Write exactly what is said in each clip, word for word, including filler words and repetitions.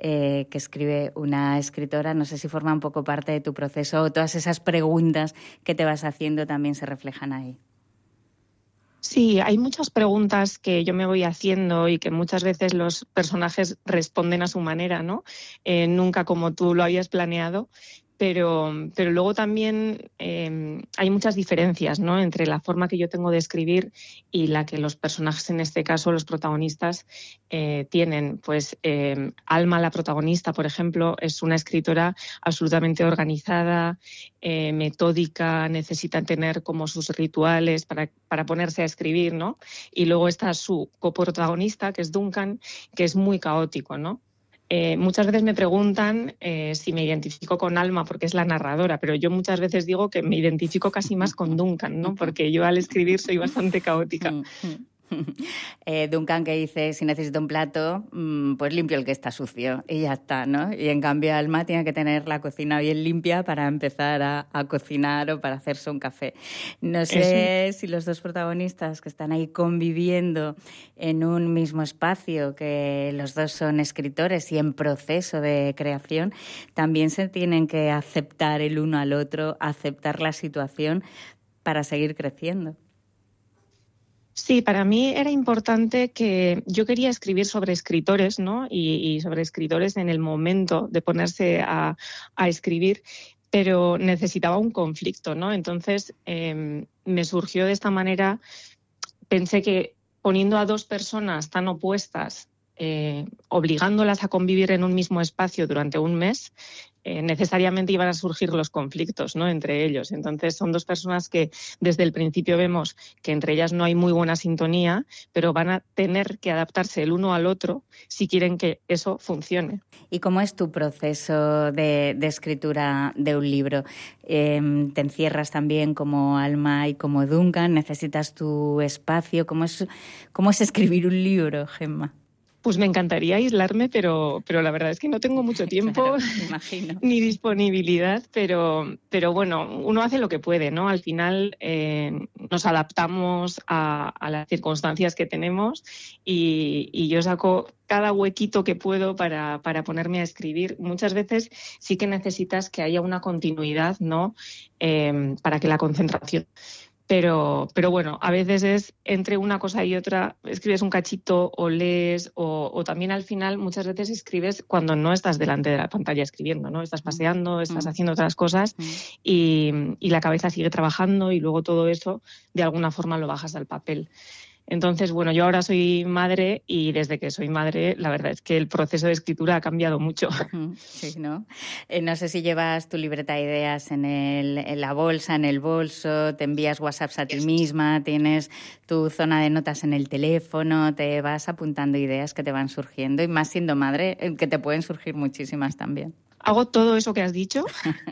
eh, que escribe una escritora. No sé si forma un poco parte de tu proceso o todas esas preguntas que te vas haciendo también se reflejan ahí. Sí, hay muchas preguntas que yo me voy haciendo y que muchas veces los personajes responden a su manera, ¿no? Eh, nunca como tú lo habías planeado. Pero, pero luego también eh, hay muchas diferencias, ¿no?, entre la forma que yo tengo de escribir y la que los personajes, en este caso los protagonistas, eh, tienen. Pues eh, Alma, la protagonista, por ejemplo, es una escritora absolutamente organizada, eh, metódica, necesita tener como sus rituales para, para ponerse a escribir, ¿no? Y luego está su coprotagonista, que es Duncan, que es muy caótico, ¿no? Eh, muchas veces me preguntan eh, si me identifico con Alma porque es la narradora, pero yo muchas veces digo que me identifico casi más con Duncan, ¿no? Porque yo al escribir soy bastante caótica. Eh, Duncan, que dice, si necesito un plato, pues limpio el que está sucio y ya está, ¿no? Y en cambio Alma tiene que tener la cocina bien limpia para empezar a, a cocinar o para hacerse un café. No sé Eso. si los dos protagonistas que están ahí conviviendo en un mismo espacio, que los dos son escritores y en proceso de creación, también se tienen que aceptar el uno al otro, aceptar la situación para seguir creciendo. Sí, para mí era importante que yo quería escribir sobre escritores, ¿no? Y, y sobre escritores en el momento de ponerse a, a escribir, pero necesitaba un conflicto, ¿no? Entonces eh, me surgió de esta manera, pensé que poniendo a dos personas tan opuestas, eh, obligándolas a convivir en un mismo espacio durante un mes, Eh, necesariamente iban a surgir los conflictos, ¿no?, entre ellos. Entonces son dos personas que desde el principio vemos que entre ellas no hay muy buena sintonía, pero van a tener que adaptarse el uno al otro si quieren que eso funcione. ¿Y cómo es tu proceso de, de escritura de un libro? Eh, ¿Te encierras también como Alma y como Duncan? ¿Necesitas tu espacio? ¿Cómo es, cómo es escribir un libro, Gemma? Pues me encantaría aislarme, pero, pero la verdad es que no tengo mucho tiempo claro, imagino. ni disponibilidad, pero, pero bueno, uno hace lo que puede, ¿no? Al final eh, nos adaptamos a, a las circunstancias que tenemos y, y yo saco cada huequito que puedo para, para ponerme a escribir. Muchas veces sí que necesitas que haya una continuidad, ¿no?, eh, para que la concentración... Pero, pero bueno, a veces es entre una cosa y otra, escribes un cachito o lees o, o también al final muchas veces escribes cuando no estás delante de la pantalla escribiendo, ¿no? Estás paseando, estás haciendo otras cosas y, y la cabeza sigue trabajando y luego todo eso de alguna forma lo bajas al papel. Entonces, bueno, yo ahora soy madre y desde que soy madre, la verdad es que el proceso de escritura ha cambiado mucho. Sí, ¿no? Eh, no sé si llevas tu libreta de ideas en, el, en la bolsa, en el bolso, te envías WhatsApps a ti misma, tienes tu zona de notas en el teléfono, te vas apuntando ideas que te van surgiendo y más siendo madre, que te pueden surgir muchísimas también. Hago todo eso que has dicho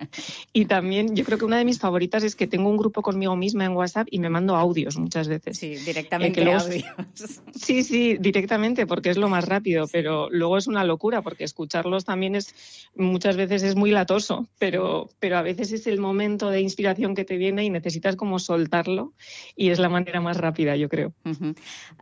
y también yo creo que una de mis favoritas es que tengo un grupo conmigo misma en WhatsApp y me mando audios muchas veces. Sí, directamente eh, luego... audios. Sí, sí, directamente porque es lo más rápido, sí. Pero luego es una locura porque escucharlos también es muchas veces es muy latoso, pero, pero a veces es el momento de inspiración que te viene y necesitas como soltarlo y es la manera más rápida, yo creo. Uh-huh.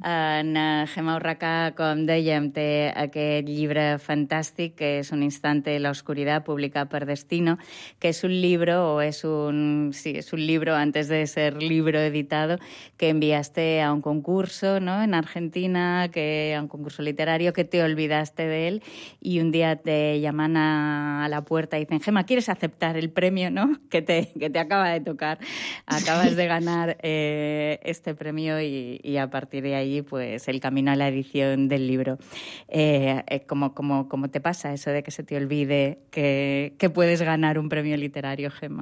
En Gemma Urraca, com dèiem, té aquest llibre fantàstic que és Un instante en la oscuridad, publicado por Destino, que es un libro, o es un, sí, es un libro antes de ser libro editado, que enviaste a un concurso, ¿no?, en Argentina, que a un concurso literario, que te olvidaste de él y un día te llaman a, a la puerta y dicen, Gemma, ¿quieres aceptar el premio, no?, que te, que te acaba de tocar? Acabas de ganar eh, este premio y, y a partir de ahí, pues, el camino a la edición del libro. Eh, eh, ¿cómo, cómo, ¿Cómo te pasa eso de que se te olvide que, que puedes ganar un premio literario, Gemma?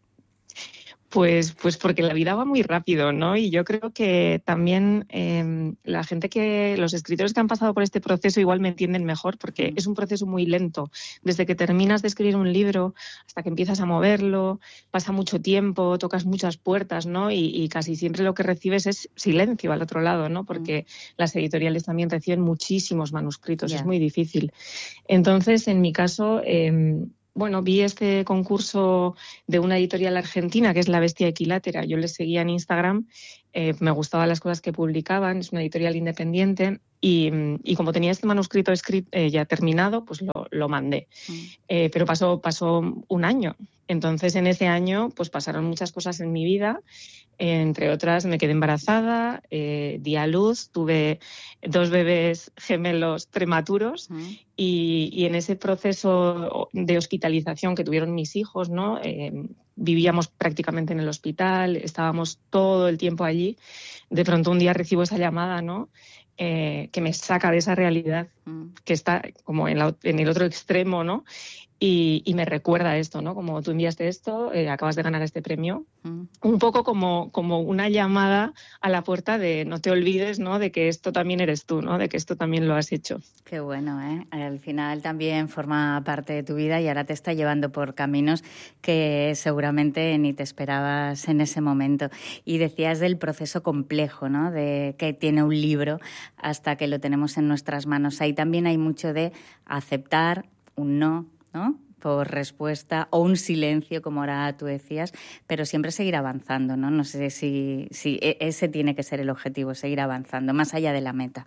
Pues, pues porque la vida va muy rápido, ¿no? Y yo creo que también eh, la gente que, los escritores que han pasado por este proceso igual me entienden mejor porque mm. es un proceso muy lento. Desde que terminas de escribir un libro hasta que empiezas a moverlo, pasa mucho tiempo, tocas muchas puertas, ¿no? Y, y casi siempre lo que recibes es silencio al otro lado, ¿no? Porque mm. las editoriales también reciben muchísimos manuscritos, yeah. Es muy difícil. Entonces, en mi caso... Eh, Bueno, vi este concurso de una editorial argentina que es La Bestia Equilátera. Yo les seguía en Instagram, eh, me gustaban las cosas que publicaban, es una editorial independiente Y, y como tenía este manuscrito escrito, eh, ya terminado, pues lo, lo mandé. Mm. Eh, pero pasó, pasó un año. Entonces, en ese año, pues pasaron muchas cosas en mi vida. Eh, entre otras, me quedé embarazada, eh, di a luz, tuve dos bebés gemelos prematuros. Mm. Y, y en ese proceso de hospitalización que tuvieron mis hijos, ¿no? Eh, vivíamos prácticamente en el hospital, estábamos todo el tiempo allí. De pronto un día recibo esa llamada, ¿no? Eh, que me saca de esa realidad mm. que está como en, la, en el otro extremo, ¿no? Y, y me recuerda esto, ¿no? Como tú enviaste esto, eh, acabas de ganar este premio. Mm. Un poco como, como una llamada a la puerta de no te olvides, ¿no? De que esto también eres tú, ¿no? De que esto también lo has hecho. Qué bueno, ¿eh? Al final también forma parte de tu vida y ahora te está llevando por caminos que seguramente ni te esperabas en ese momento. Y decías del proceso complejo, ¿no? De que tiene un libro hasta que lo tenemos en nuestras manos. Ahí también hay mucho de aceptar un no, ¿no? Por respuesta o un silencio, como ahora tú decías, pero siempre seguir avanzando, ¿no? No sé si, si ese tiene que ser el objetivo, seguir avanzando, más allá de la meta.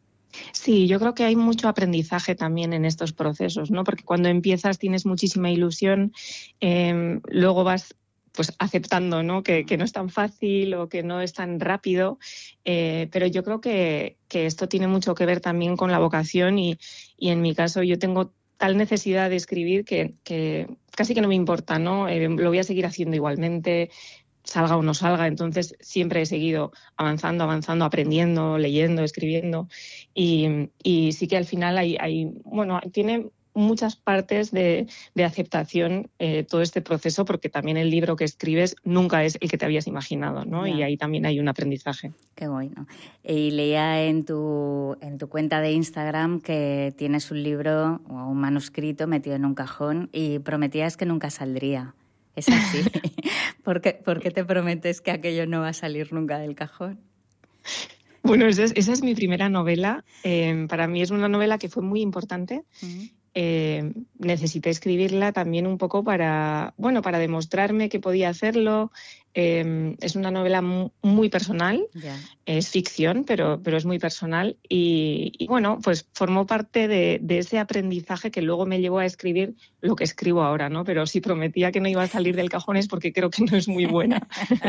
Sí, yo creo que hay mucho aprendizaje también en estos procesos, ¿no? Porque cuando empiezas tienes muchísima ilusión, eh, luego vas pues aceptando, ¿no? Que, que no es tan fácil o que no es tan rápido, eh, pero yo creo que, que esto tiene mucho que ver también con la vocación y, y en mi caso yo tengo tal necesidad de escribir que, que casi que no me importa, ¿no? Eh, lo voy a seguir haciendo igualmente, salga o no salga. Entonces siempre he seguido avanzando, avanzando, aprendiendo, leyendo, escribiendo y, y sí que al final hay, hay bueno, tiene muchas partes de, de aceptación eh, todo este proceso, porque también el libro que escribes nunca es el que te habías imaginado, ¿no? Yeah. Y ahí también hay un aprendizaje. Qué bueno. Y leía en tu, en tu cuenta de Instagram que tienes un libro o un manuscrito metido en un cajón y prometías que nunca saldría. ¿Es así? ¿Por qué, ¿Por qué te prometes que aquello no va a salir nunca del cajón? Bueno, esa es, esa es mi primera novela. Eh, para mí es una novela que fue muy importante. Uh-huh. Eh, necesité escribirla también un poco para, bueno, para demostrarme que podía hacerlo. Eh, es una novela muy, muy personal, yeah. Es ficción, pero, pero es muy personal y, y bueno, pues formó parte de, de ese aprendizaje que luego me llevó a escribir lo que escribo ahora, ¿no? Pero si prometía que no iba a salir del cajón es porque creo que no es muy buena.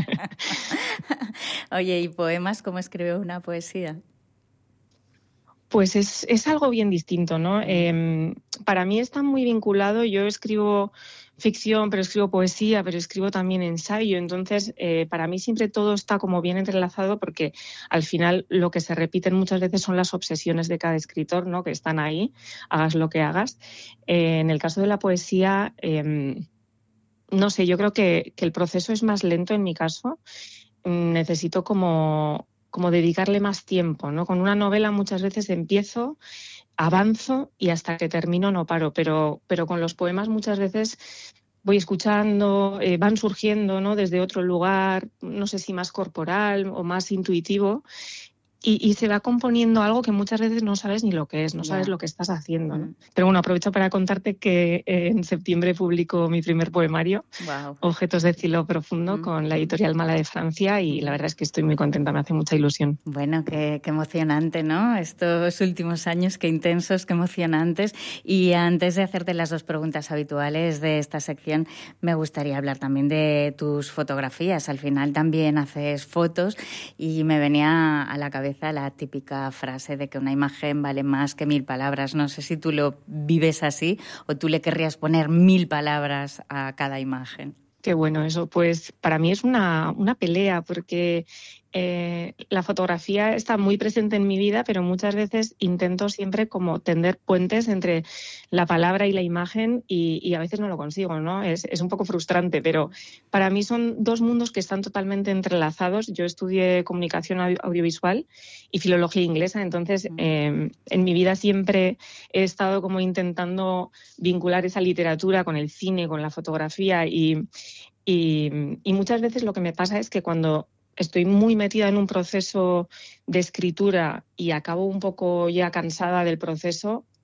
Oye, ¿y poemas? ¿Cómo escribe una poesía? Pues es, es algo bien distinto, ¿no? Eh, para mí está muy vinculado, yo escribo ficción, pero escribo poesía, pero escribo también ensayo, entonces eh, para mí siempre todo está como bien entrelazado porque al final lo que se repiten muchas veces son las obsesiones de cada escritor, ¿no? Que están ahí, hagas lo que hagas. Eh, en el caso de la poesía, eh, no sé, yo creo que, que el proceso es más lento en mi caso, necesito como... como dedicarle más tiempo, ¿no? Con una novela muchas veces empiezo, avanzo y hasta que termino no paro, pero, pero con los poemas muchas veces voy escuchando, eh, van surgiendo, ¿no? Desde otro lugar, no sé si más corporal o más intuitivo, y, y se va componiendo algo que muchas veces no sabes ni lo que es, no sabes yeah. lo que estás haciendo, ¿no? Mm. Pero bueno, aprovecho para contarte que eh, en septiembre publico mi primer poemario, wow. Objetos de Cielo Profundo, mm. con la editorial Mala de Francia y mm. la verdad es que estoy muy contenta, me hace mucha ilusión. Bueno, qué, qué emocionante, ¿no? Estos últimos años, qué intensos, qué emocionantes. Y antes de hacerte las dos preguntas habituales de esta sección, me gustaría hablar también de tus fotografías. Al final también haces fotos y me venía a la cabeza la típica frase de que una imagen vale más que mil palabras. No sé si tú lo vives así o tú le querrías poner mil palabras a cada imagen. Qué bueno eso. Pues para mí es una, una pelea porque eh, la fotografía está muy presente en mi vida, pero muchas veces intento siempre como tender puentes entre la palabra y la imagen y, y a veces no lo consigo, ¿no? Es, es un poco frustrante, pero para mí son dos mundos que están totalmente entrelazados. Yo estudié comunicación audiovisual y filología inglesa, entonces eh, en mi vida siempre he estado como intentando vincular esa literatura con el cine, con la fotografía y, y, y muchas veces lo que me pasa es que cuando estoy muy metida en un proceso de escritura y acabo un poco ya cansada del proceso,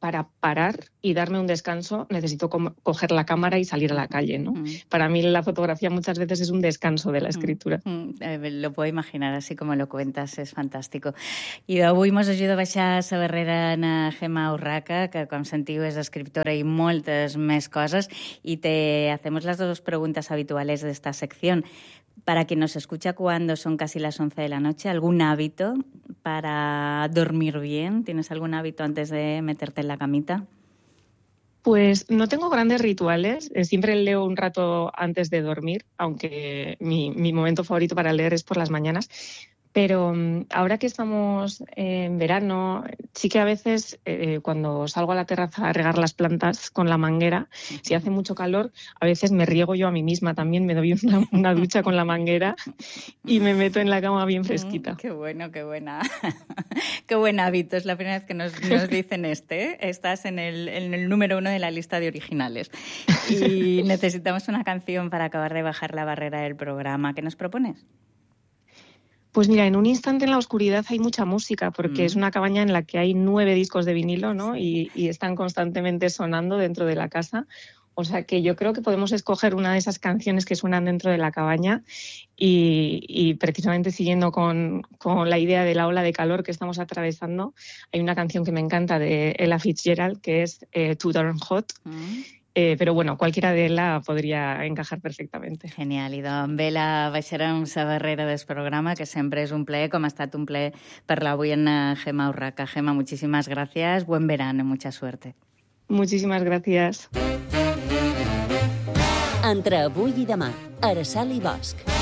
para parar y darme un descanso necesito co- coger la cámara y salir a la calle, ¿no? Mm. Para mí la fotografía muchas veces es un descanso de la escritura. Mm, mm, eh, lo puedo imaginar, así como lo cuentas, és fantàstic. I avui mos ajuda a baixar la barrera en Gemma Urraca, que com sentiu és escriptora i moltes més coses, y te hacemos las dos preguntas habituales de esta sección. Para quien nos escucha cuando son casi las once de la noche, ¿algún hábito para dormir bien? ¿Tienes algún hábito antes de meterte en la camita? Pues no tengo grandes rituales, eh, siempre leo un rato antes de dormir, aunque mi, mi momento favorito para leer es por las mañanas. Pero um, ahora que estamos en verano, sí que a veces eh, cuando salgo a la terraza a regar las plantas con la manguera, si hace mucho calor, a veces me riego yo a mí misma también, me doy una, una ducha con la manguera y me meto en la cama bien fresquita. Mm, qué bueno, qué buena. Qué buen hábito, es la primera vez que nos, nos dicen este. ¿eh? Estás en el, en el número uno de la lista de originales. Y necesitamos una canción para acabar de bajar la barrera del programa. ¿Qué nos propones? Pues mira, en un instante en la oscuridad hay mucha música, porque Mm. es una cabaña en la que hay nueve discos de vinilo, ¿no? Y, y están constantemente sonando dentro de la casa. O sea que yo creo que podemos escoger una de esas canciones que suenan dentro de la cabaña y, y precisamente siguiendo con, con la idea de la ola de calor que estamos atravesando, hay una canción que me encanta de Ella Fitzgerald que es eh, Too Darn Hot. Mm. Eh, pero bueno, cualquiera de ella podría encajar perfectamente. Genial, i doncs bé, la baixarem la barrera del programa, que sempre és un plaer, com ha estat un plaer parlar avui en Gemma Urraca. Gemma, muchísimas gracias, buen verano, mucha suerte. Muchísimas gracias. Entre avui i demà, Araceli Bosch.